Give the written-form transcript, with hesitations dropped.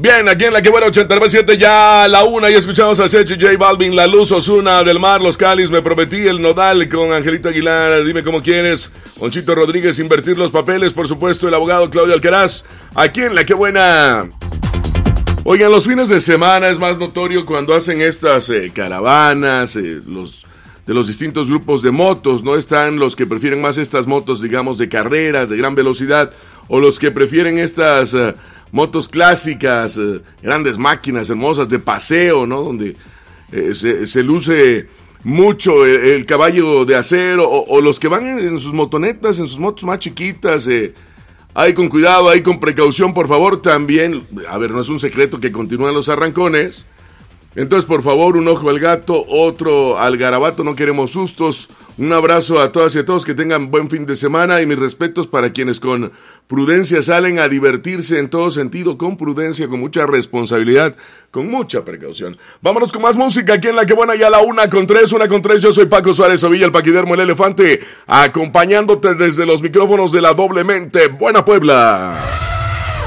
Bien, aquí en la que buena 89.7 ya la una y escuchamos a Sechi, J Balvin, La Luz, Ozuna, Del Mar, Los Cáliz, Me Prometí, El Nodal con Angelito Aguilar, Dime Cómo Quieres, Ponchito Rodríguez, Invertir los Papeles, por supuesto el abogado Claudio Alcaraz, aquí en la que buena. Oigan, los fines de semana es más notorio cuando hacen estas caravanas, de los distintos grupos de motos, ¿no? Están los que prefieren más estas motos, digamos, de carreras, de gran velocidad, o los que prefieren estas motos clásicas, grandes máquinas hermosas de paseo, ¿no? Donde se luce mucho el caballo de acero, o los que van en sus motonetas, en sus motos más chiquitas, ahí con cuidado, ahí con precaución, por favor, también, a ver, no es un secreto que continúan los arrancones. Entonces, por favor, un ojo al gato, otro al garabato, no queremos sustos. Un abrazo a todas y a todos, que tengan buen fin de semana y mis respetos para quienes con prudencia salen a divertirse en todo sentido, con prudencia, con mucha responsabilidad, con mucha precaución. Vámonos con más música aquí en la que buena, ya la 1:3, yo soy Paco Suárez Ovilla, el Paquidermo, el elefante, acompañándote desde los micrófonos de la Doblemente Buena Puebla.